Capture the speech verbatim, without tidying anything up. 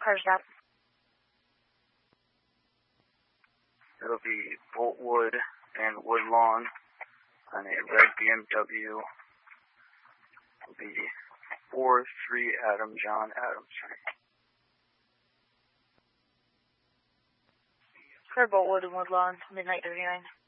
Car's out. It'll be Boltwood and Woodlawn on a red B M W. It'll be four three Adam John Adams Street. For Boltwood and Woodlawn, midnight thirty-nine.